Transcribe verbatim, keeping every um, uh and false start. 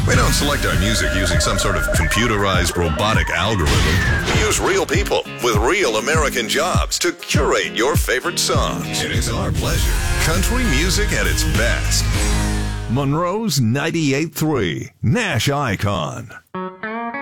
We don't select our music using some sort of computerized robotic algorithm. We use real people with real American jobs to curate your favorite songs. It is our pleasure. Country music at its best. Monroe's ninety-eight point three, Nash Icon.